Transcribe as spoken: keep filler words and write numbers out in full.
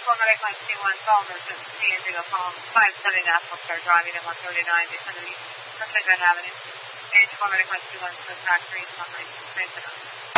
four American two one, Palmer, C Indigo, Palm, five seven Apple Star driving at one thirty-nine, descending East, Sunshine Avenue. Stage four American two one, so factory, Sunlight, Station.